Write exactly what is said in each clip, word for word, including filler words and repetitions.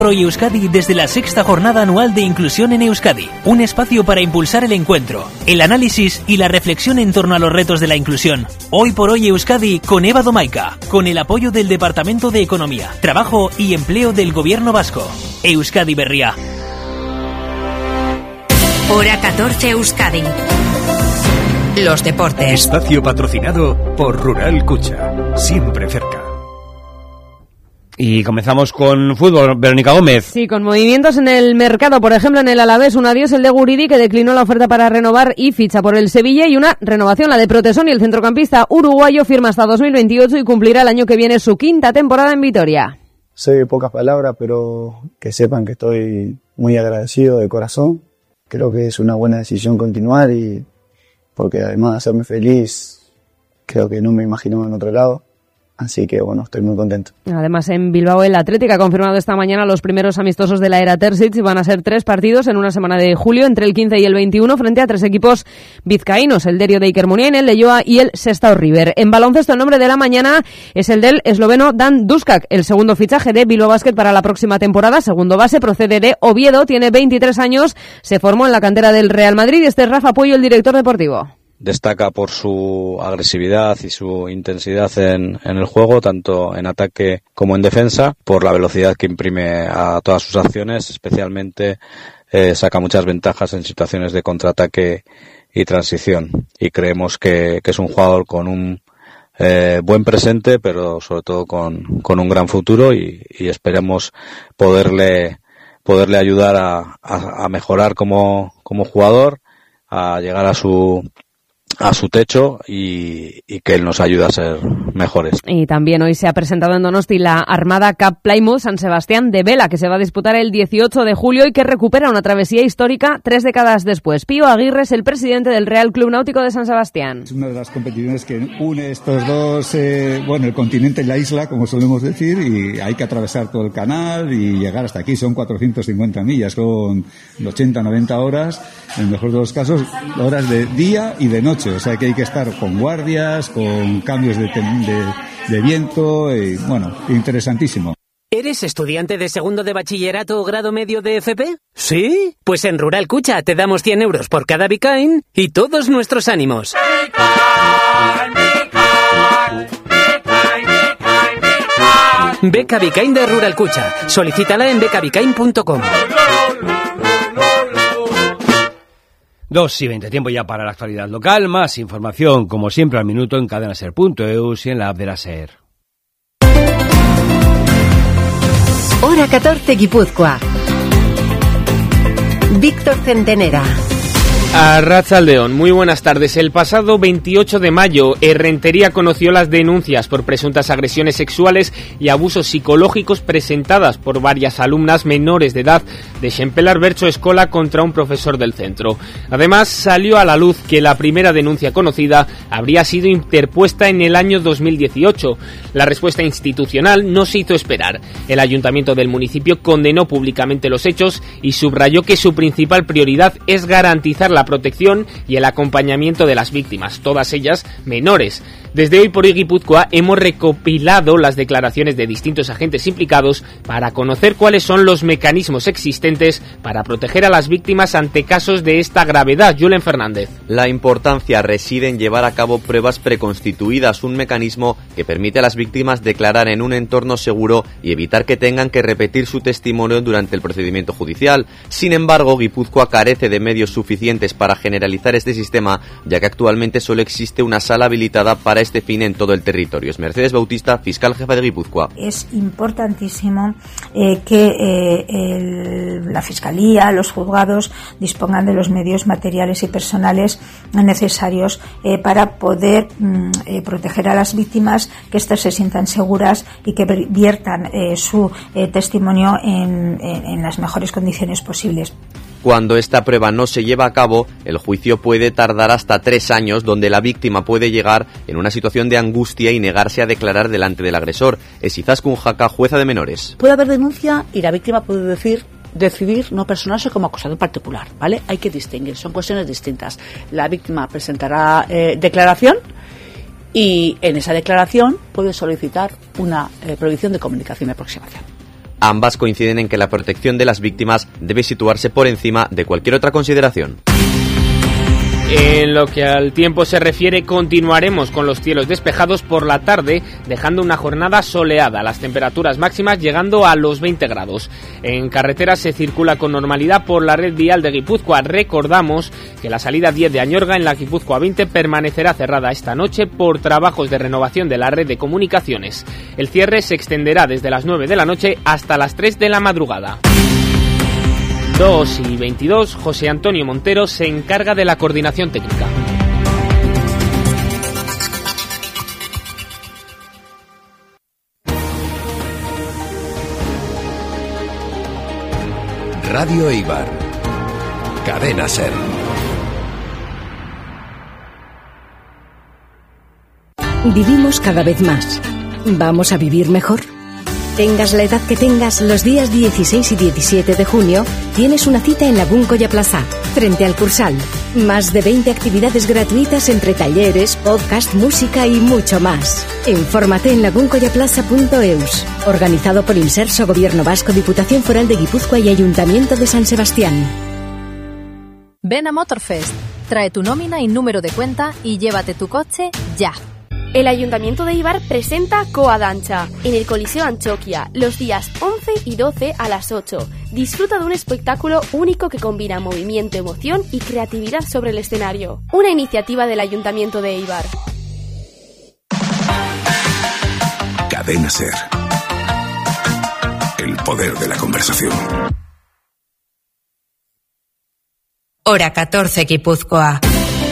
Hoy Euskadi desde la sexta jornada anual de Inclusión en Euskadi, un espacio para impulsar el encuentro, el análisis y la reflexión en torno a los retos de la inclusión. Hoy por Hoy Euskadi con Eva Domaica, con el apoyo del Departamento de Economía, Trabajo y Empleo del Gobierno Vasco. Euskadi Berria. Hora catorce Euskadi. Los deportes. Espacio patrocinado por Rural Cucha, siempre cerca. Y comenzamos con fútbol, Verónica Gómez. Sí, con movimientos en el mercado, por ejemplo en el Alavés, un adiós el de Guridi que declinó la oferta para renovar y ficha por el Sevilla, y una renovación, la de Protesoni, el centrocampista uruguayo firma hasta dos mil veintiocho y cumplirá el año que viene su quinta temporada en Vitoria. Sé pocas palabras, pero que sepan que estoy muy agradecido de corazón. Creo que es una buena decisión continuar, y porque además de hacerme feliz, creo que no me imagino en otro lado. Así que, bueno, estoy muy contento. Además, en Bilbao, el Atlético ha confirmado esta mañana los primeros amistosos de la era Terzic, y van a ser tres partidos en una semana de julio, entre el quince y el veintiuno, frente a tres equipos vizcaínos, el Derio de Iker Muniain, el Leioa y el Sestao River. En baloncesto, el nombre de la mañana es el del esloveno Dan Duskak, el segundo fichaje de Bilbao Basket para la próxima temporada. Segundo base, procede de Oviedo, tiene veintitrés años, se formó en la cantera del Real Madrid. Este es Rafa Puello, el director deportivo. Destaca por su agresividad y su intensidad en, en el juego, tanto en ataque como en defensa, por la velocidad que imprime a todas sus acciones, especialmente eh, saca muchas ventajas en situaciones de contraataque y transición. Y creemos que, que es un jugador con un eh, buen presente, pero sobre todo con, con un gran futuro, y, y esperemos poderle, poderle ayudar a, a, a mejorar como, como jugador, a llegar a su a su techo y, y que él nos ayude a ser mejores. Y también hoy se ha presentado en Donosti la Armada Cup Plymouth San Sebastián de Vela, que se va a disputar el dieciocho de julio y que recupera una travesía histórica tres décadas después. Pío Aguirre es el presidente del Real Club Náutico de San Sebastián. Es una de las competiciones que une estos dos, eh, bueno, el continente y la isla, como solemos decir, y hay que atravesar todo el canal y llegar hasta aquí. Son cuatrocientas cincuenta millas, son ochenta, noventa horas, en el mejor de los casos, horas de día y de noche. O sea que hay que estar con guardias, con cambios de, de, de viento, y bueno, interesantísimo. ¿Eres estudiante de segundo de bachillerato o grado medio de F P? ¿Sí? Pues en Rural Cucha te damos cien euros por cada Bicain y todos nuestros ánimos. Beca Bicain de Rural Cucha. Solicítala en beca bicain punto com. Dos y veinte, tiempo ya para la actualidad local. Más información, como siempre, al minuto en cadenaser punto eus y en la app de la SER. Hora catorce Guipúzcoa. Víctor Centenera. Arratsaldeon, muy buenas tardes. El pasado veintiocho de mayo, Errentería conoció las denuncias por presuntas agresiones sexuales y abusos psicológicos presentadas por varias alumnas menores de edad de Xempelar Bertso Escola contra un profesor del centro. Además, salió a la luz que la primera denuncia conocida habría sido interpuesta en el año dos mil dieciocho. La respuesta institucional no se hizo esperar. El ayuntamiento del municipio condenó públicamente los hechos y subrayó que su principal prioridad es garantizar la protección y el acompañamiento de las víctimas, todas ellas menores. Desde Hoy por Hoy Guipúzcoa hemos recopilado las declaraciones de distintos agentes implicados para conocer cuáles son los mecanismos existentes para proteger a las víctimas ante casos de esta gravedad. Julen Fernández. La importancia reside en llevar a cabo pruebas preconstituidas, un mecanismo que permite a las víctimas declarar en un entorno seguro y evitar que tengan que repetir su testimonio durante el procedimiento judicial. Sin embargo, Guipúzcoa carece de medios suficientes para generalizar este sistema, ya que actualmente solo existe una sala habilitada para este fin en todo el territorio. Es Mercedes Bautista, fiscal jefa de Guipúzcoa. Es importantísimo eh, que eh, el, la Fiscalía, los juzgados dispongan de los medios materiales y personales necesarios eh, para poder mm, eh, proteger a las víctimas, que éstas se sientan seguras y que viertan eh, su eh, testimonio en, en, en las mejores condiciones posibles. Cuando esta prueba no se lleva a cabo, el juicio puede tardar hasta tres años, donde la víctima puede llegar en una situación de angustia y negarse a declarar delante del agresor. Es Izaskun Jaca, jueza de menores. Puede haber denuncia y la víctima puede decir decidir no personarse como acusador particular, ¿vale? Hay que distinguir, son cuestiones distintas. La víctima presentará eh, declaración y en esa declaración puede solicitar una eh, prohibición de comunicación y aproximación. Ambas coinciden en que la protección de las víctimas debe situarse por encima de cualquier otra consideración. En lo que al tiempo se refiere, continuaremos con los cielos despejados por la tarde, dejando una jornada soleada, las temperaturas máximas llegando a los veinte grados. En carreteras se circula con normalidad por la red vial de Guipúzcoa. Recordamos que la salida diez de Añorga en la Guipúzcoa veinte permanecerá cerrada esta noche por trabajos de renovación de la red de comunicaciones. El cierre se extenderá desde las nueve de la noche hasta las tres de la madrugada. dos y veintidós, José Antonio Montero se encarga de la coordinación técnica. Radio Eibar. Cadena Ser. Vivimos cada vez más. ¿Vamos a vivir mejor? Tengas la edad que tengas, los días dieciséis y diecisiete de junio tienes una cita en Lagun Colla Plaza, frente al Cursal. Más de veinte actividades gratuitas entre talleres, podcast, música y mucho más. Infórmate en laguncollaplaza punto eus. Organizado por Inserso, Gobierno Vasco, Diputación Foral de Guipúzcoa y Ayuntamiento de San Sebastián. Ven a Motorfest, trae tu nómina y número de cuenta y llévate tu coche ya. El Ayuntamiento de Eibar presenta Coa Dancha en el Coliseo Anchoquia los días once y doce a las ocho. Disfruta de un espectáculo único que combina movimiento, emoción y creatividad sobre el escenario. Una iniciativa del Ayuntamiento de Eibar. Cadena Ser. El poder de la conversación. Hora catorce, Guipúzcoa.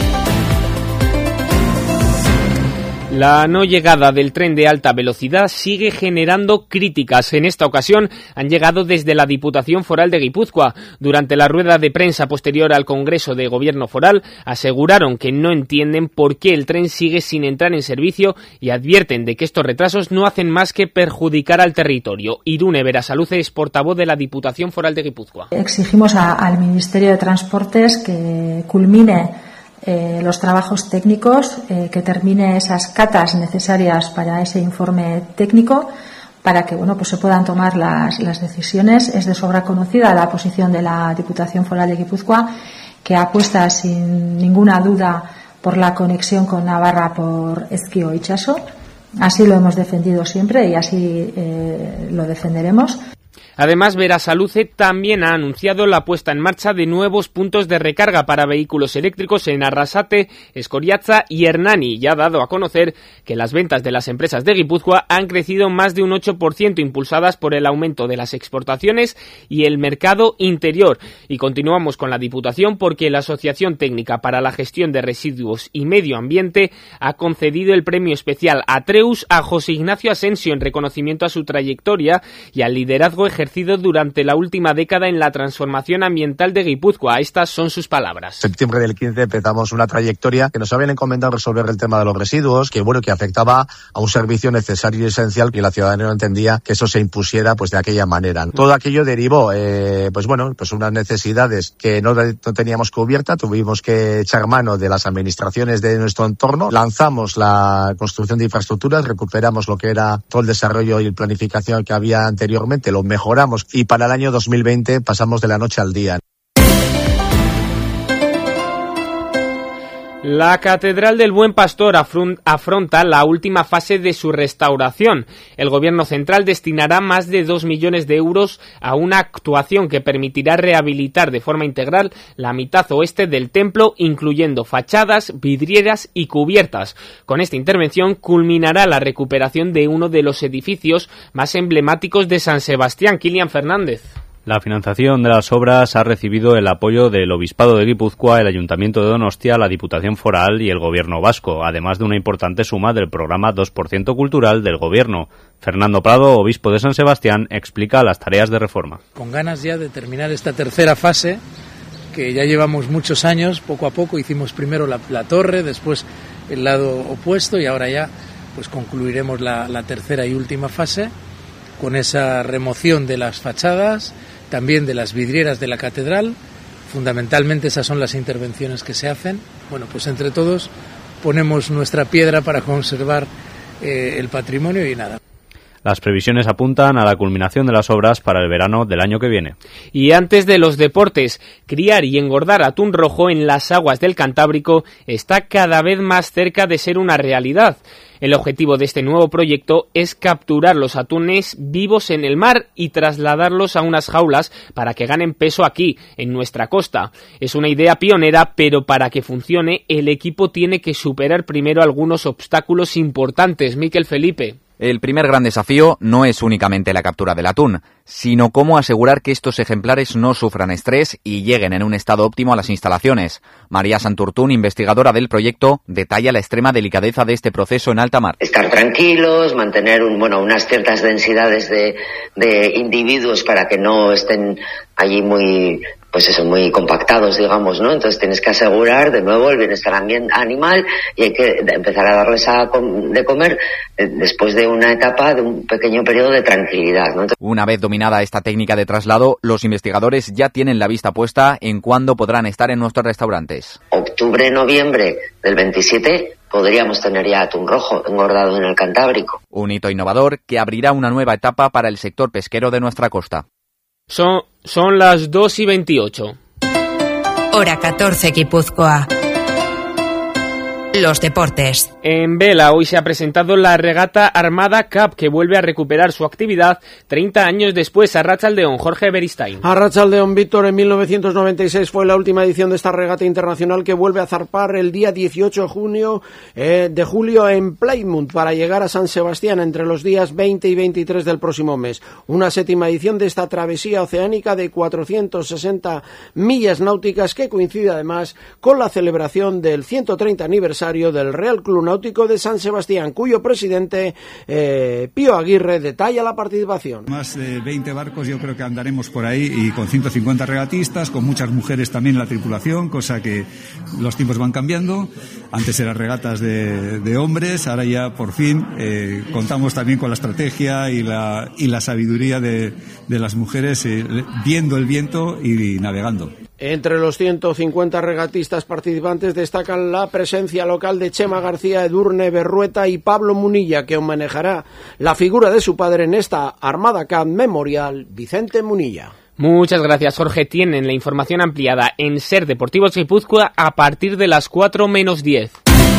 La no llegada del tren de alta velocidad sigue generando críticas. En esta ocasión han llegado desde la Diputación Foral de Guipúzcoa. Durante la rueda de prensa posterior al Congreso de Gobierno Foral, aseguraron que no entienden por qué el tren sigue sin entrar en servicio y advierten de que estos retrasos no hacen más que perjudicar al territorio. Irune Berasaluce es portavoz de la Diputación Foral de Guipúzcoa. Exigimos a, al Ministerio de Transportes que culmine Eh, los trabajos técnicos, eh, que termine esas catas necesarias para ese informe técnico para que bueno pues se puedan tomar las, las decisiones. Es de sobra conocida la posición de la Diputación Foral de Guipúzcoa, que apuesta sin ninguna duda por la conexión con Navarra por Ezkio Itxaso. Así lo hemos defendido siempre y así eh, lo defenderemos. Además, Berasaluce también ha anunciado la puesta en marcha de nuevos puntos de recarga para vehículos eléctricos en Arrasate, Escoriaza y Hernani, y ha dado a conocer que las ventas de las empresas de Guipúzcoa han crecido más de un ocho por ciento, impulsadas por el aumento de las exportaciones y el mercado interior. Y continuamos con la Diputación porque la Asociación Técnica para la Gestión de Residuos y Medio Ambiente ha concedido el premio especial Atreus a José Ignacio Asensio en reconocimiento a su trayectoria y al liderazgo ejercido durante la última década en la transformación ambiental de Guipúzcoa. Estas son sus palabras. En septiembre del quince empezamos una trayectoria que nos habían encomendado resolver el tema de los residuos, que bueno, que afectaba a un servicio necesario y esencial, y la ciudadanía no entendía que eso se impusiera pues de aquella manera. Todo aquello derivó, eh, pues bueno, pues unas necesidades que no, no teníamos cubierta, tuvimos que echar mano de las administraciones de nuestro entorno, lanzamos la construcción de infraestructuras, recuperamos lo que era todo el desarrollo y planificación que había anteriormente, lo mejoramos y para el año dos mil veinte pasamos de la noche al día. La Catedral del Buen Pastor afronta la última fase de su restauración. El Gobierno central destinará más de dos millones de euros a una actuación que permitirá rehabilitar de forma integral la mitad oeste del templo, incluyendo fachadas, vidrieras y cubiertas. Con esta intervención culminará la recuperación de uno de los edificios más emblemáticos de San Sebastián. Kilian Fernández. La financiación de las obras ha recibido el apoyo del Obispado de Guipúzcoa, el Ayuntamiento de Donostia, la Diputación Foral y el Gobierno vasco, además de una importante suma del programa dos por ciento cultural del Gobierno. Fernando Prado, obispo de San Sebastián, explica las tareas de reforma. Con ganas ya de terminar esta tercera fase, que ya llevamos muchos años, poco a poco, hicimos primero la, la torre, después el lado opuesto y ahora ya pues concluiremos la, la tercera y última fase con esa remoción de las fachadas, también de las vidrieras de la catedral. Fundamentalmente esas son las intervenciones que se hacen. Bueno, pues entre todos ponemos nuestra piedra para conservar eh, el patrimonio y nada. Las previsiones apuntan a la culminación de las obras para el verano del año que viene. Y antes de los deportes, criar y engordar atún rojo en las aguas del Cantábrico está cada vez más cerca de ser una realidad. El objetivo de este nuevo proyecto es capturar los atunes vivos en el mar y trasladarlos a unas jaulas para que ganen peso aquí, en nuestra costa. Es una idea pionera, pero para que funcione, el equipo tiene que superar primero algunos obstáculos importantes. Miquel Felipe. El primer gran desafío no es únicamente la captura del atún, sino cómo asegurar que estos ejemplares no sufran estrés y lleguen en un estado óptimo a las instalaciones. María Santurtún, investigadora del proyecto, detalla la extrema delicadeza de este proceso en alta mar. Estar tranquilos, mantener un, bueno, unas ciertas densidades de, de individuos para que no estén allí muy, pues eso, muy compactados, digamos, ¿no? Entonces tienes que asegurar de nuevo el bienestar animal y hay que empezar a darles a com- de comer eh, después de una etapa de un pequeño periodo de tranquilidad, ¿no? Entonces, una vez dominada esta técnica de traslado, los investigadores ya tienen la vista puesta en cuándo podrán estar en nuestros restaurantes. Octubre, noviembre del veintisiete podríamos tener ya atún rojo engordado en el Cantábrico. Un hito innovador que abrirá una nueva etapa para el sector pesquero de nuestra costa. Son, son las dos y veintiocho. Hora catorce, Guipúzcoa. Los deportes. En vela hoy se ha presentado la regata Armada Cup, que vuelve a recuperar su actividad treinta años después. Arratsaldeon, Jorge Beristain. Arratsaldeon, Víctor. En mil novecientos noventa y seis fue la última edición de esta regata internacional que vuelve a zarpar el día dieciocho de junio eh, de julio en Plymouth para llegar a San Sebastián entre los días veinte y veintitrés del próximo mes. Una séptima edición de esta travesía oceánica de cuatrocientas sesenta millas náuticas que coincide además con la celebración del ciento treinta aniversario del Real Club Náutico de San Sebastián, cuyo presidente eh, Pío Aguirre detalla la participación. Más de veinte barcos, yo creo que andaremos por ahí, y con ciento cincuenta regatistas, con muchas mujeres también en la tripulación, cosa que los tiempos van cambiando. Antes eran regatas de, de hombres, ahora ya por fin eh, contamos también con la estrategia y la, y la sabiduría de, de las mujeres, eh, viendo el viento y navegando. Entre los ciento cincuenta regatistas participantes destacan la presencia local de Chema García, Edurne Berrueta y Pablo Munilla, que manejará la figura de su padre en esta Armada Cup Memorial, Vicente Munilla. Muchas gracias, Jorge. Tienen la información ampliada en Ser Deportivos Guipúzcoa a partir de las cuatro menos diez.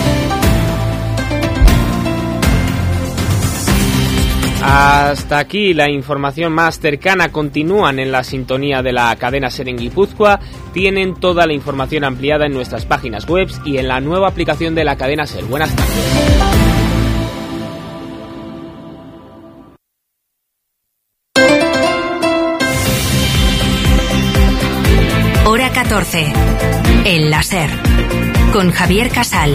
Hasta aquí la información más cercana. Continúan en la sintonía de la cadena Ser en Guipúzcoa. Tienen toda la información ampliada en nuestras páginas web y en la nueva aplicación de la cadena Ser. Buenas tardes. Hora catorce. El láser. Con Javier Casal.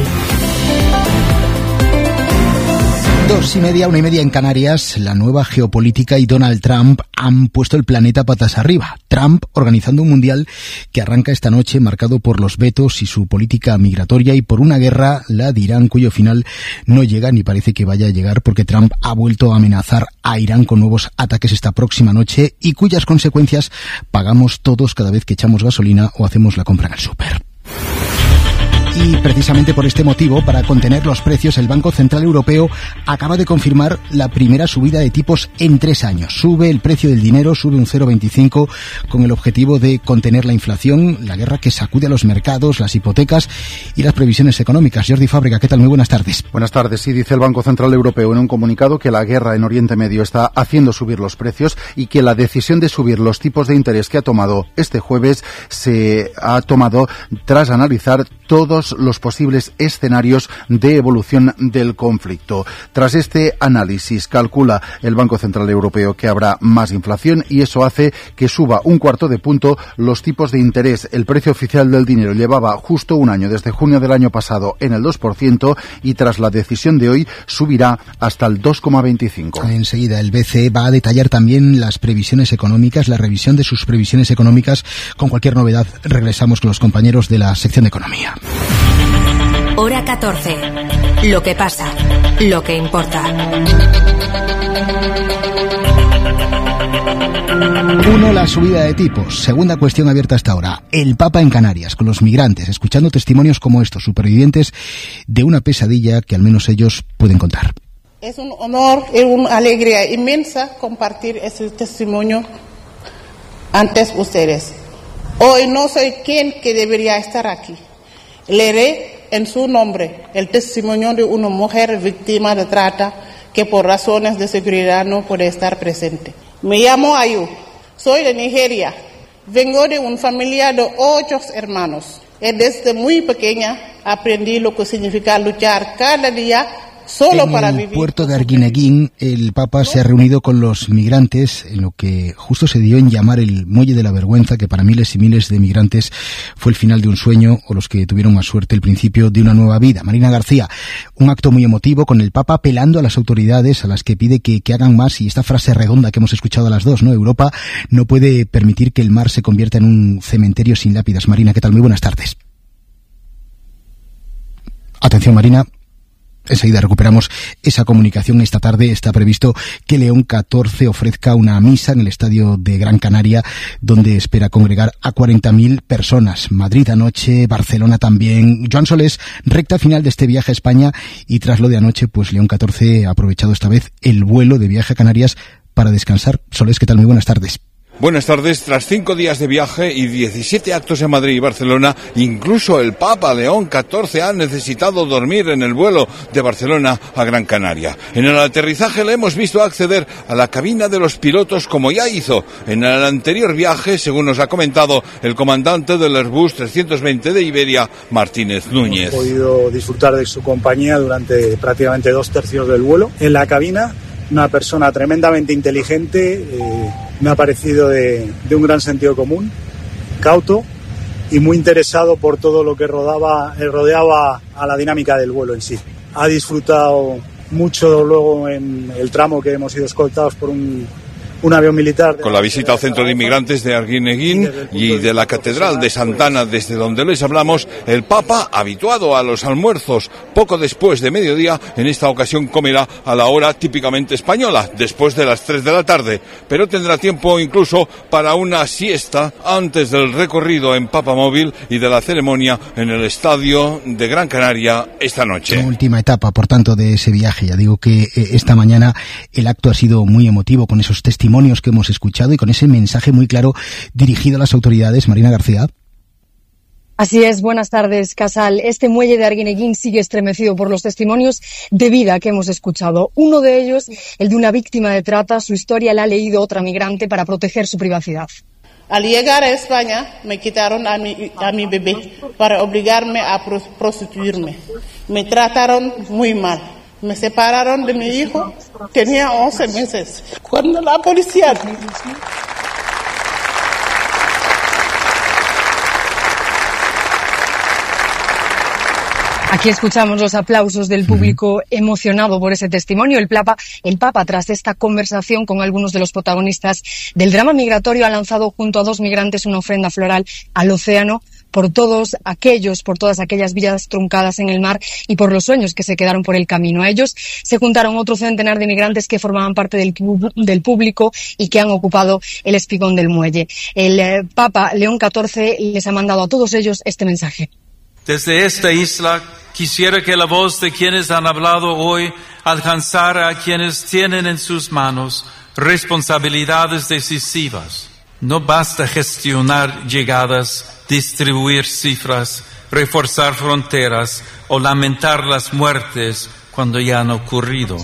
Dos y media, una y media en Canarias, la nueva geopolítica y Donald Trump han puesto el planeta patas arriba. Trump organizando un mundial que arranca esta noche marcado por los vetos y su política migratoria y por una guerra, la de Irán, cuyo final no llega ni parece que vaya a llegar porque Trump ha vuelto a amenazar a Irán con nuevos ataques esta próxima noche y cuyas consecuencias pagamos todos cada vez que echamos gasolina o hacemos la compra en el súper. Y precisamente por este motivo, para contener los precios, el Banco Central Europeo acaba de confirmar la primera subida de tipos en tres años. Sube el precio del dinero, sube un cero coma veinticinco con el objetivo de contener la inflación, la guerra que sacude a los mercados, las hipotecas y las previsiones económicas. Jordi Fábrega, ¿qué tal? Muy buenas tardes. Buenas tardes. Sí, dice el Banco Central Europeo en un comunicado que la guerra en Oriente Medio está haciendo subir los precios y que la decisión de subir los tipos de interés que ha tomado este jueves se ha tomado tras analizar todos los posibles escenarios de evolución del conflicto. Tras este análisis, calcula el Banco Central Europeo que habrá más inflación y eso hace que suba un cuarto de punto los tipos de interés. El precio oficial del dinero llevaba justo un año, desde junio del año pasado, en el dos por ciento y tras la decisión de hoy subirá hasta el dos coma veinticinco. Enseguida el B C E va a detallar también las previsiones económicas, la revisión de sus previsiones económicas. Con cualquier novedad regresamos con los compañeros de la sección de Economía. Hora catorce. Lo que pasa, lo que importa. Uno, la subida de tipos. Segunda cuestión abierta hasta ahora. El Papa en Canarias, con los migrantes, escuchando testimonios como estos, supervivientes de una pesadilla que al menos ellos pueden contar. Es un honor y una alegría inmensa compartir este testimonio ante ustedes. Hoy no soy quien que debería estar aquí. Leeré en su nombre el testimonio de una mujer víctima de trata que por razones de seguridad no puede estar presente. Me llamo Ayu, soy de Nigeria, vengo de una familia de ocho hermanos y desde muy pequeña aprendí lo que significa luchar cada día solo en para el vivir. puerto de Arguineguín, el Papa se ha reunido con los migrantes en lo que justo se dio en llamar el Muelle de la Vergüenza, que para miles y miles de migrantes fue el final de un sueño, o los que tuvieron más suerte, el principio de una nueva vida. Marina García, un acto muy emotivo con el Papa apelando a las autoridades a las que pide que, que hagan más, y esta frase redonda que hemos escuchado a las dos, ¿no? Europa no puede permitir que el mar se convierta en un cementerio sin lápidas. Marina, ¿qué tal? Muy buenas tardes. Atención, Marina. Enseguida recuperamos esa comunicación. Esta tarde está previsto que León catorce ofrezca una misa en el estadio de Gran Canaria, donde espera congregar a cuarenta mil personas. Madrid anoche, Barcelona también. Joan Solés, recta final de este viaje a España, y tras lo de anoche, pues León catorce ha aprovechado esta vez el vuelo de viaje a Canarias para descansar. Solés, ¿qué tal? Muy buenas tardes. Buenas tardes. Tras cinco días de viaje y diecisiete actos en Madrid y Barcelona, incluso el Papa León catorce ha necesitado dormir en el vuelo de Barcelona a Gran Canaria. En el aterrizaje le hemos visto acceder a la cabina de los pilotos, como ya hizo en el anterior viaje, según nos ha comentado el comandante del Airbus trescientos veinte de Iberia, Martínez Núñez. Hemos podido disfrutar de su compañía durante prácticamente dos tercios del vuelo. En la cabina, una persona tremendamente inteligente, eh, me ha parecido de, de un gran sentido común, cauto y muy interesado por todo lo que rodaba, eh, rodeaba a la dinámica del vuelo en sí. Ha disfrutado mucho luego en el tramo que hemos sido escoltados por un, un avión militar. Con la visita al centro de inmigrantes de Arguineguín y de la Catedral de Santana, desde donde les hablamos, el Papa, habituado a los almuerzos poco después de mediodía, en esta ocasión comerá a la hora típicamente española, después de las tres de la tarde, pero tendrá tiempo incluso para una siesta antes del recorrido en Papamóvil y de la ceremonia en el estadio de Gran Canaria esta noche. Última etapa, por tanto, de ese viaje. Ya digo que eh, esta mañana el acto ha sido muy emotivo, con esos testimonios que hemos escuchado y con ese mensaje muy claro dirigido a las autoridades. Marina García. Así es, buenas tardes, Casal. Este muelle de Arguineguín sigue estremecido por los testimonios de vida que hemos escuchado. Uno de ellos, el de una víctima de trata. Su historia la ha leído otra migrante para proteger su privacidad. Al llegar a España me quitaron a mi, a mi bebé para obligarme a prostituirme. Me trataron muy mal. Me separaron de mi hijo, tenía once meses. Cuando la policía... Aquí escuchamos los aplausos del público emocionado por ese testimonio. El Papa, el Papa, tras esta conversación con algunos de los protagonistas del drama migratorio, ha lanzado junto a dos migrantes una ofrenda floral al océano por todos aquellos, por todas aquellas vidas truncadas en el mar y por los sueños que se quedaron por el camino. A ellos se juntaron otro centenar de migrantes que formaban parte del, del público y que han ocupado el espigón del muelle. El eh, Papa León catorce les ha mandado a todos ellos este mensaje. Desde esta isla quisiera que la voz de quienes han hablado hoy alcanzara a quienes tienen en sus manos responsabilidades decisivas. No basta gestionar llegadas, distribuir cifras, reforzar fronteras o lamentar las muertes cuando ya han ocurrido.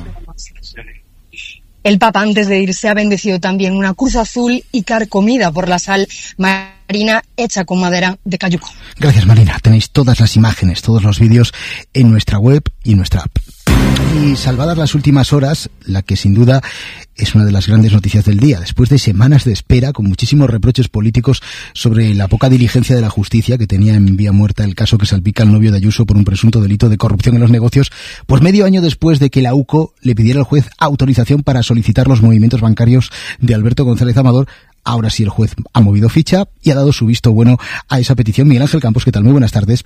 El Papa, antes de irse, ha bendecido también una cruz azul y carcomida por la sal marina hecha con madera de cayuco. Gracias, Marina. Tenéis todas las imágenes, todos los vídeos en nuestra web y en nuestra app. Y salvadas las últimas horas, la que sin duda es una de las grandes noticias del día, después de semanas de espera con muchísimos reproches políticos sobre la poca diligencia de la justicia, que tenía en vía muerta el caso que salpica al novio de Ayuso por un presunto delito de corrupción en los negocios, pues medio año después de que la U C O le pidiera al juez autorización para solicitar los movimientos bancarios de Alberto González Amador, ahora sí el juez ha movido ficha y ha dado su visto bueno a esa petición. Miguel Ángel Campos, ¿qué tal? Muy buenas tardes.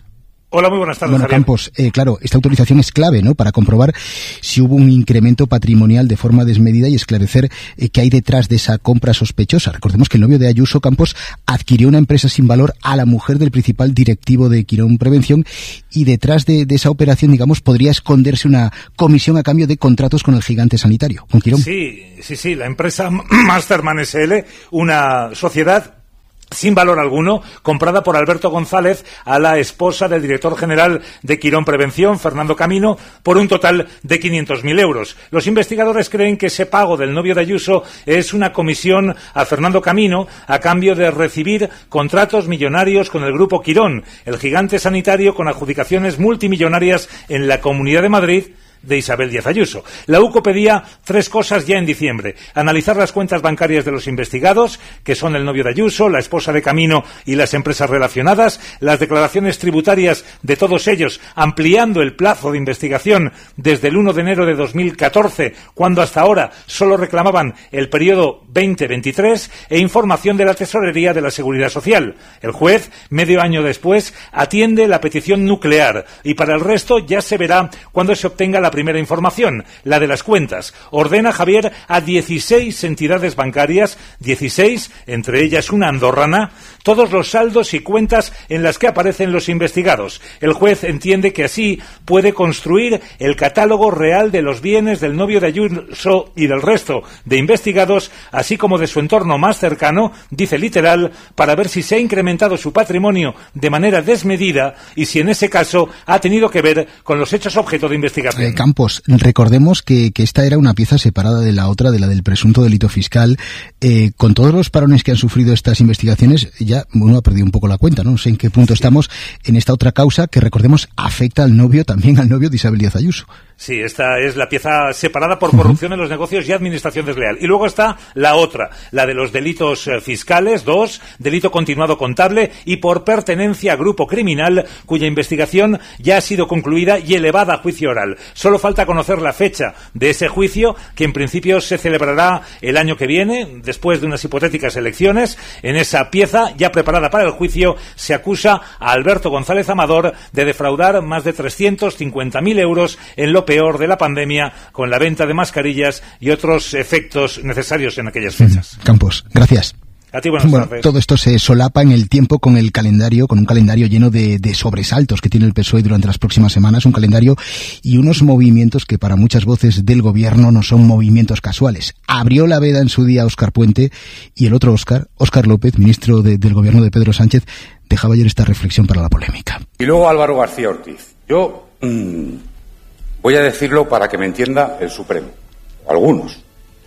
Hola, muy buenas tardes, Bueno, Javier. Campos, eh, claro, esta autorización es clave, ¿no?, para comprobar si hubo un incremento patrimonial de forma desmedida y esclarecer eh, qué hay detrás de esa compra sospechosa. Recordemos que el novio de Ayuso, Campos, adquirió una empresa sin valor a la mujer del principal directivo de Quirón Prevención y detrás de, de esa operación, digamos, podría esconderse una comisión a cambio de contratos con el gigante sanitario, con Quirón. Sí, sí, sí, la empresa Masterman S L, una sociedad sin valor alguno, comprada por Alberto González a la esposa del director general de Quirón Prevención, Fernando Camino, por un total de quinientos mil euros. Los investigadores creen que ese pago del novio de Ayuso es una comisión a Fernando Camino a cambio de recibir contratos millonarios con el grupo Quirón, el gigante sanitario con adjudicaciones multimillonarias en la Comunidad de Madrid de Isabel Díaz Ayuso. La U C O pedía tres cosas ya en diciembre: analizar las cuentas bancarias de los investigados, que son el novio de Ayuso, la esposa de Camino y las empresas relacionadas, las declaraciones tributarias de todos ellos, ampliando el plazo de investigación desde el uno de enero de dos mil catorce, cuando hasta ahora solo reclamaban el periodo veinte veintitrés, e información de la Tesorería de la Seguridad Social. El juez, medio año después, atiende la petición nuclear y para el resto ya se verá cuando se obtenga la primera información, la de las cuentas. Ordena, Javier, a dieciséis entidades bancarias, dieciséis, entre ellas una andorrana, todos los saldos y cuentas en las que aparecen los investigados. El juez entiende que así puede construir el catálogo real de los bienes del novio de Ayuso y del resto de investigados, así como de su entorno más cercano, dice literal, para ver si se ha incrementado su patrimonio de manera desmedida y si en ese caso ha tenido que ver con los hechos objeto de investigación. Eh, Campos, recordemos que, que esta era una pieza separada de la otra, de la del presunto delito fiscal. Eh, con todos los parones que han sufrido estas investigaciones, ya uno ha perdido un poco la cuenta, ¿no? No sé en qué punto estamos en esta otra causa que, recordemos, afecta al novio, también al novio de Isabel Díaz Ayuso. Sí, esta es la pieza separada por corrupción en los negocios y administración desleal. Y luego está la otra, la de los delitos eh, fiscales, dos, delito continuado contable y por pertenencia a grupo criminal, cuya investigación ya ha sido concluida y elevada a juicio oral. Solo falta conocer la fecha de ese juicio, que en principio se celebrará el año que viene, después de unas hipotéticas elecciones. En esa pieza, ya preparada para el juicio, se acusa a Alberto González Amador de defraudar más de trescientos cincuenta mil euros en lo peor de la pandemia, con la venta de mascarillas y otros efectos necesarios en aquellas fechas. Campos, gracias. A ti, buenas bueno, tardes. todo esto se solapa en el tiempo con el calendario, con un calendario lleno de, de sobresaltos que tiene el P S O E durante las próximas semanas, un calendario y unos movimientos que para muchas voces del gobierno no son movimientos casuales. Abrió la veda en su día Óscar Puente y el otro Óscar, Óscar López, ministro de, del gobierno de Pedro Sánchez, dejaba ayer esta reflexión para la polémica. Y luego Álvaro García Ortiz. Yo mmm, voy a decirlo para que me entienda el Supremo, algunos.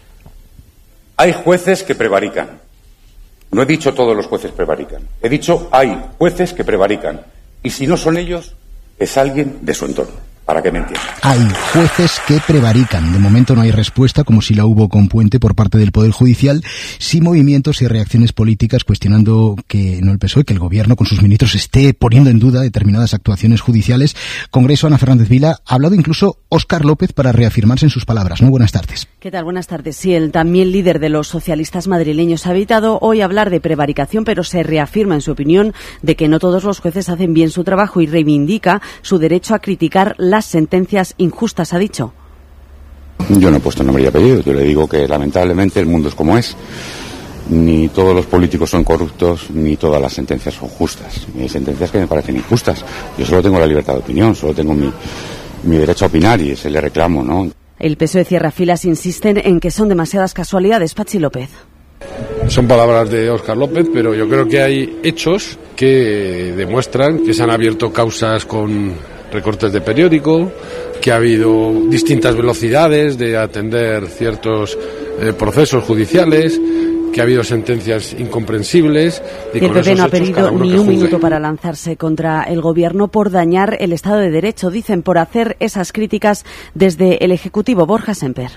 Hay jueces que prevarican. No he dicho todos los jueces prevarican. He dicho hay jueces que prevarican. Y si no son ellos, es alguien de su entorno, para que me entiendan. Hay jueces que prevarican. De momento no hay respuesta, como si la hubo con Puente por parte del Poder Judicial, sí movimientos y reacciones políticas cuestionando que no el P S O E, que el Gobierno con sus ministros esté poniendo en duda determinadas actuaciones judiciales. Congreso, Ana Fernández Vila, ha hablado incluso Óscar López para reafirmarse en sus palabras. Muy buenas tardes. ¿Qué tal? Buenas tardes. Sí, el también líder de los socialistas madrileños ha evitado hoy hablar de prevaricación, pero se reafirma en su opinión de que no todos los jueces hacen bien su trabajo y reivindica su derecho a criticar las sentencias injustas, ha dicho. Yo no he puesto nombre y apellido. Yo le digo que lamentablemente el mundo es como es. Ni todos los políticos son corruptos, ni todas las sentencias son justas. Hay sentencias que me parecen injustas. Yo solo tengo la libertad de opinión, solo tengo mi, mi derecho a opinar y ese le reclamo, ¿no? El P S O E cierra filas, insisten en que son demasiadas casualidades. Pachi López. Son palabras de Óscar López, pero yo creo que hay hechos que demuestran que se han abierto causas con recortes de periódico, que ha habido distintas velocidades de atender ciertos eh, procesos judiciales, que ha habido sentencias incomprensibles. Y, y el P P no ha pedido ni un minuto para lanzarse contra el Gobierno por dañar el Estado de Derecho, dicen, por hacer esas críticas desde el Ejecutivo. Borja Semper.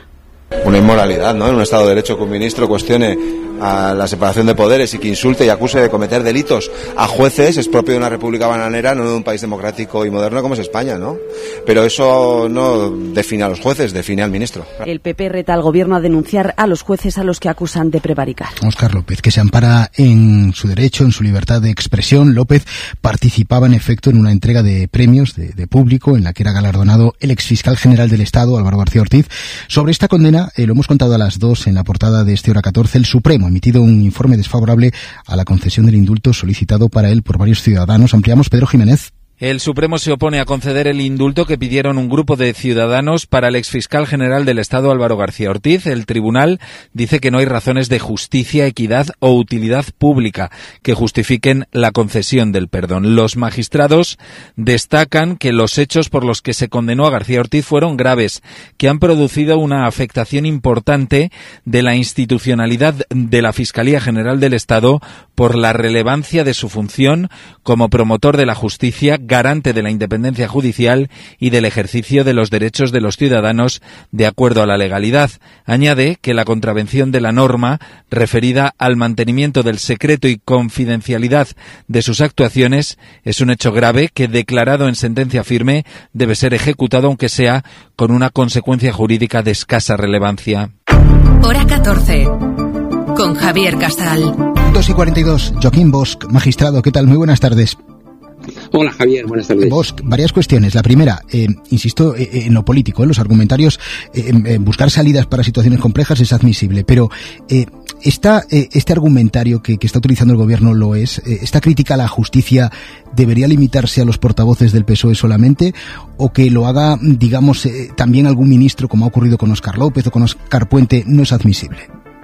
Una inmoralidad, ¿no? En un Estado de Derecho que un ministro cuestione a la separación de poderes y que insulte y acuse de cometer delitos a jueces es propio de una república bananera, no de un país democrático y moderno como es España, ¿no? Pero eso no define a los jueces, define al ministro. El P P reta al gobierno a denunciar a los jueces a los que acusan de prevaricar. Óscar López, que se ampara en su derecho, en su libertad de expresión. López participaba en efecto en una entrega de premios de, de público en la que era galardonado el exfiscal general del Estado, Álvaro García Ortiz. Sobre esta condena, eh, lo hemos contado a las dos en la portada de este Hora catorce, el Supremo ha emitido un informe desfavorable a la concesión del indulto solicitado para él por varios ciudadanos. Ampliamos, Pedro Jiménez. El Supremo se opone a conceder el indulto que pidieron un grupo de ciudadanos para el exfiscal general del Estado, Álvaro García Ortiz. El tribunal dice que no hay razones de justicia, equidad o utilidad pública que justifiquen la concesión del perdón. Los magistrados destacan que los hechos por los que se condenó a García Ortiz fueron graves, que han producido una afectación importante de la institucionalidad de la Fiscalía General del Estado por la relevancia de su función como promotor de la justicia, garante de la independencia judicial y del ejercicio de los derechos de los ciudadanos de acuerdo a la legalidad. Añade que la contravención de la norma referida al mantenimiento del secreto y confidencialidad de sus actuaciones es un hecho grave que, declarado en sentencia firme, debe ser ejecutado aunque sea con una consecuencia jurídica de escasa relevancia. Hora catorce. Con Javier Casal. dos y cuarenta y dos. Joaquín Bosch, magistrado, ¿qué tal? Muy buenas tardes. Hola Javier, buenas tardes. Bosch, varias cuestiones. La primera, eh, insisto, eh, en lo político, en los argumentarios, eh, eh, buscar salidas para situaciones complejas es admisible, pero eh, esta, eh, este argumentario que, que está utilizando el gobierno lo es, eh, esta crítica a la justicia debería limitarse a los portavoces del P S O E solamente, o que lo haga, digamos, eh, también algún ministro, como ha ocurrido con Óscar López o con Óscar Puente, no es admisible.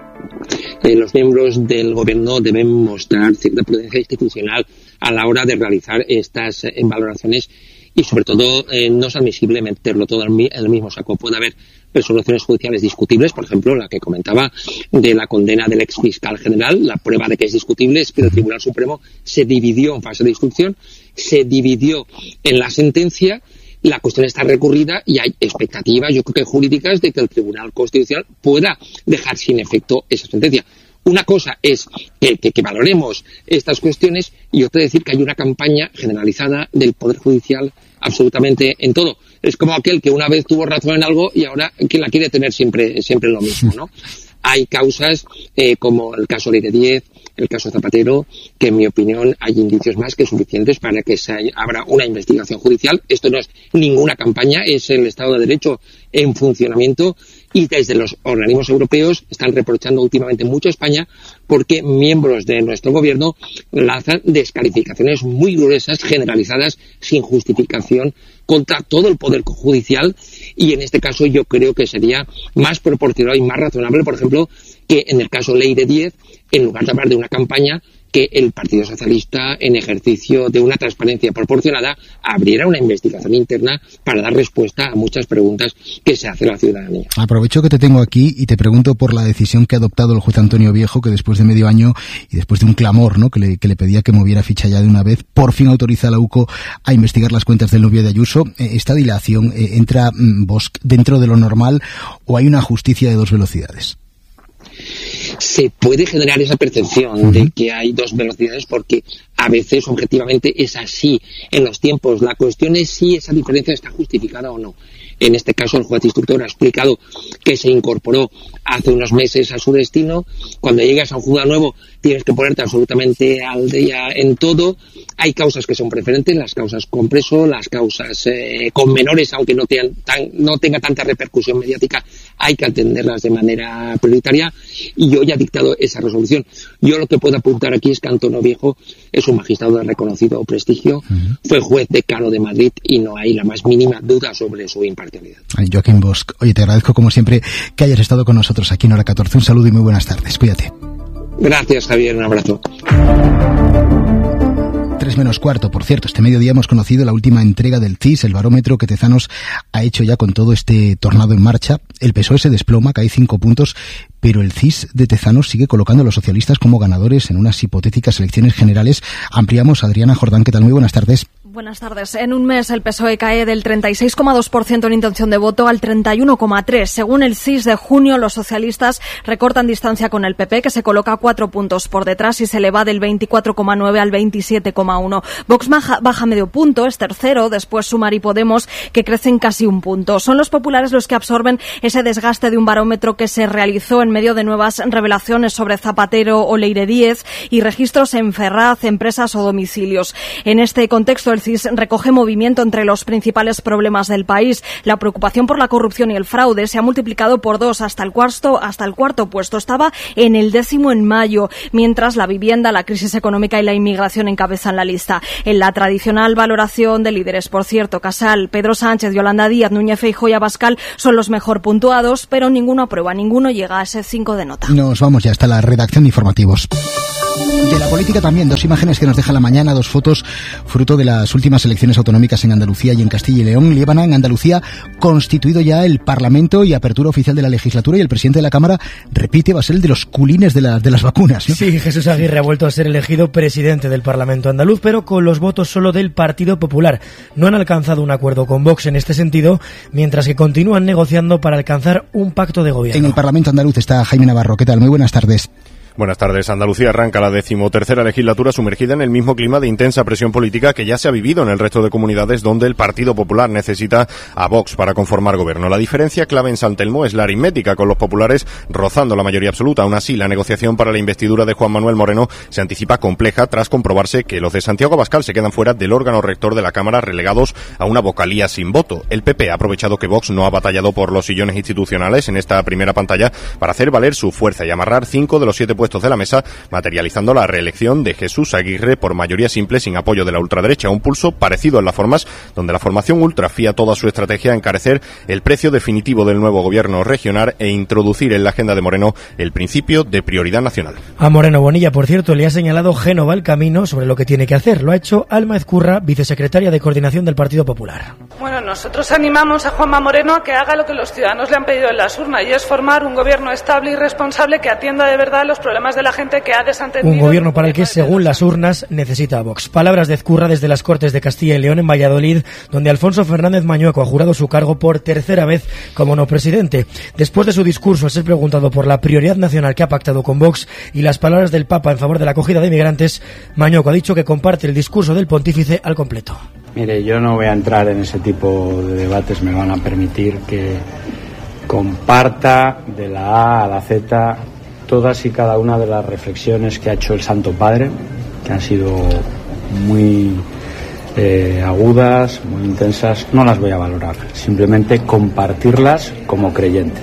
Eh, los miembros del gobierno deben mostrar cierta prudencia institucional a la hora de realizar estas eh, valoraciones y, sobre todo, eh, no es admisible meterlo todo en el mismo saco. Puede haber resoluciones judiciales discutibles, por ejemplo, la que comentaba de la condena del exfiscal general. La prueba de que es discutible es que el Tribunal Supremo se dividió en fase de instrucción, se dividió en la sentencia. La cuestión está recurrida y hay expectativas, yo creo que jurídicas, de que el Tribunal Constitucional pueda dejar sin efecto esa sentencia. Una cosa es que, que, que valoremos estas cuestiones y otra decir que hay una campaña generalizada del Poder Judicial absolutamente en todo. Es como aquel que una vez tuvo razón en algo y ahora que la quiere tener siempre, siempre lo mismo, ¿no? Hay causas eh, como el caso Leire diez, el caso Zapatero, que en mi opinión hay indicios más que suficientes para que se haya, abra una investigación judicial. Esto no es ninguna campaña, es el Estado de Derecho en funcionamiento y desde los organismos europeos están reprochando últimamente mucho a España porque miembros de nuestro gobierno lanzan descalificaciones muy gruesas, generalizadas, sin justificación contra todo el Poder Judicial y en este caso yo creo que sería más proporcional y más razonable, por ejemplo, que en el caso Leire diez, en lugar de hablar de una campaña, que el Partido Socialista, en ejercicio de una transparencia proporcionada, abriera una investigación interna para dar respuesta a muchas preguntas que se hace la ciudadanía. Aprovecho que te tengo aquí y te pregunto por la decisión que ha adoptado el juez Antonio Viejo, que después de medio año y después de un clamor, ¿no?, que le, que le pedía que moviera ficha ya de una vez, por fin autoriza a la U C O a investigar las cuentas del novio de Ayuso. ¿Esta dilación eh, entra mm, Bosch dentro de lo normal o hay una justicia de dos velocidades? Se puede generar esa percepción uh-huh. de que hay dos velocidades porque a veces objetivamente es así en los tiempos. La cuestión es si esa diferencia está justificada o no. En este caso el juez instructor ha explicado que se incorporó hace unos meses a su destino. Cuando llegas a un juzgado nuevo tienes que ponerte absolutamente al día en todo. Hay causas que son preferentes, las causas con preso, las causas eh, con menores, aunque no, tengan tan, no tenga tanta repercusión mediática, hay que atenderlas de manera prioritaria y hoy ha dictado esa resolución. Yo lo que puedo apuntar aquí es que Antonio Viejo es un magistrado de reconocido prestigio, uh-huh. fue juez decano de Madrid y no hay la más mínima duda sobre su imparcialidad. Ay, Joaquín Bosch, oye, te agradezco como siempre que hayas estado con nosotros aquí en Hora catorce. Un saludo y muy buenas tardes. Cuídate. Gracias, Javier. Un abrazo. Tres menos cuarto, por cierto, este mediodía hemos conocido la última entrega del C I S, el barómetro que Tezanos ha hecho ya con todo este tornado en marcha. El P S O E se desploma, cae cinco puntos, pero el C I S de Tezanos sigue colocando a los socialistas como ganadores en unas hipotéticas elecciones generales. Ampliamos. Adriana Jordán, ¿qué tal? Muy buenas tardes. Buenas tardes. En un mes el P S O E cae del treinta y seis coma dos por ciento en intención de voto al treinta y uno coma tres por ciento. Según el C I S de junio, los socialistas recortan distancia con el P P, que se coloca cuatro puntos por detrás y se eleva del veinticuatro coma nueve al veintisiete coma uno. Vox baja, baja medio punto, es tercero, después Sumar y Podemos, que crecen casi un punto. Son los populares los que absorben ese desgaste de un barómetro que se realizó en medio de nuevas revelaciones sobre Zapatero o Leire Díez y registros en Ferraz, empresas o domicilios. En este contexto, el C I S recoge movimiento entre los principales problemas del país. La preocupación por la corrupción y el fraude se ha multiplicado por dos hasta el cuarto, hasta el cuarto puesto. Estaba en el décimo en mayo, mientras la vivienda, la crisis económica y la inmigración encabezan la lista. En la tradicional valoración de líderes, por cierto, Casal, Pedro Sánchez, Yolanda Díaz, Núñez Feijóo y Abascal son los mejor puntuados, pero ninguno aprueba, ninguno llega a ese cinco de nota. Nos vamos ya hasta la redacción de informativos. De la política también, dos imágenes que nos deja la mañana, dos fotos fruto de las últimas elecciones autonómicas en Andalucía y en Castilla y León. Líbana, en Andalucía, constituido ya el Parlamento y apertura oficial de la legislatura, y el presidente de la Cámara repite, va a ser el de los culines de, la, de las vacunas, ¿no? Sí, Jesús Aguirre ha vuelto a ser elegido presidente del Parlamento andaluz, pero con los votos solo del Partido Popular. No han alcanzado un acuerdo con Vox en este sentido, mientras que continúan negociando para alcanzar un pacto de gobierno. En el Parlamento andaluz está Jaime Navarro. ¿Qué tal? Muy buenas tardes. Buenas tardes. Andalucía arranca la decimotercera legislatura sumergida en el mismo clima de intensa presión política que ya se ha vivido en el resto de comunidades donde el Partido Popular necesita a Vox para conformar gobierno. La diferencia clave en San Telmo es la aritmética, con los populares rozando la mayoría absoluta. Aún así, la negociación para la investidura de Juan Manuel Moreno se anticipa compleja tras comprobarse que los de Santiago Abascal se quedan fuera del órgano rector de la Cámara, relegados a una vocalía sin voto. El P P ha aprovechado que Vox no ha batallado por los sillones institucionales en esta primera pantalla para hacer valer su fuerza y amarrar cinco de los siete puestos de la mesa, materializando la reelección de Jesús Aguirre por mayoría simple sin apoyo de la ultraderecha, un pulso parecido en las formas, donde la formación ultra fía toda su estrategia a encarecer el precio definitivo del nuevo gobierno regional e introducir en la agenda de Moreno el principio de prioridad nacional. A Moreno Bonilla, por cierto, le ha señalado Génova el camino sobre lo que tiene que hacer. Lo ha hecho Alma Ezcurra, vicesecretaria de Coordinación del Partido Popular. Bueno, nosotros animamos a Juanma Moreno a que haga lo que los ciudadanos le han pedido en las urnas, y es formar un gobierno estable y responsable que atienda de verdad los problemas de la gente que ha desentendido. Un gobierno para el que, según las urnas, necesita a Vox. Palabras de Ezcurra desde las Cortes de Castilla y León en Valladolid, donde Alfonso Fernández Mañueco ha jurado su cargo por tercera vez como no presidente. Después de su discurso, al ser preguntado por la prioridad nacional que ha pactado con Vox y las palabras del Papa en favor de la acogida de inmigrantes, Mañueco ha dicho que comparte el discurso del pontífice al completo. Mire, yo no voy a entrar en ese tipo de debates, me van a permitir que comparta de la A a la Z todas y cada una de las reflexiones que ha hecho el Santo Padre, que han sido muy eh, agudas, muy intensas. No las voy a valorar, simplemente compartirlas como creyente.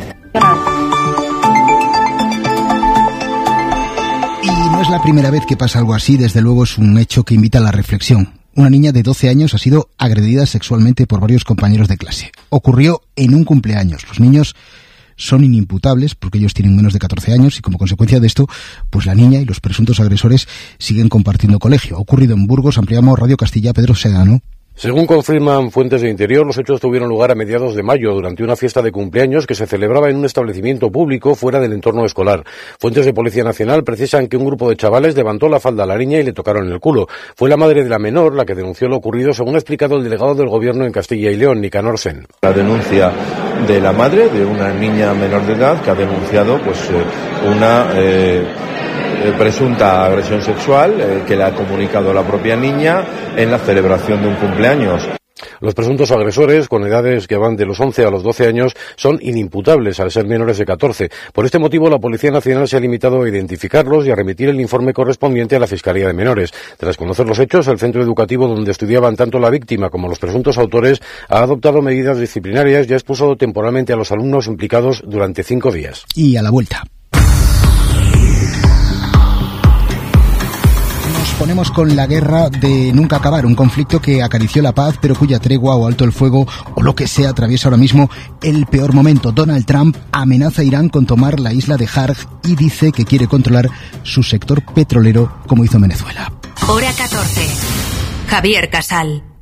Y no es la primera vez que pasa algo así, desde luego es un hecho que invita a la reflexión. Una niña de doce años ha sido agredida sexualmente por varios compañeros de clase. Ocurrió en un cumpleaños. Los niños son inimputables porque ellos tienen menos de catorce años y como consecuencia de esto, pues la niña y los presuntos agresores siguen compartiendo colegio. Ha ocurrido en Burgos. Ampliamos Radio Castilla. Pedro Sedano. Según confirman fuentes de Interior, los hechos tuvieron lugar a mediados de mayo durante una fiesta de cumpleaños que se celebraba en un establecimiento público fuera del entorno escolar. Fuentes de Policía Nacional precisan que un grupo de chavales levantó la falda a la niña y le tocaron el culo. Fue la madre de la menor la que denunció lo ocurrido, según ha explicado el delegado del Gobierno en Castilla y León, Nicanor Sen. La denuncia de la madre de una niña menor de edad que ha denunciado pues una eh, presunta agresión sexual eh, que le ha comunicado la propia niña en la celebración de un cumpleaños. Los presuntos agresores, con edades que van de los once a los doce años, son inimputables al ser menores de catorce. Por este motivo, la Policía Nacional se ha limitado a identificarlos y a remitir el informe correspondiente a la Fiscalía de Menores. Tras conocer los hechos, el centro educativo donde estudiaban tanto la víctima como los presuntos autores ha adoptado medidas disciplinarias y ha expulsado temporalmente a los alumnos implicados durante cinco días. Y a la vuelta. Ponemos con la guerra de nunca acabar, un conflicto que acarició la paz, pero cuya tregua o alto el fuego o lo que sea atraviesa ahora mismo el peor momento. Donald Trump amenaza a Irán con tomar la isla de Harg y dice que quiere controlar su sector petrolero como hizo Venezuela. Hora catorce. Javier Casal.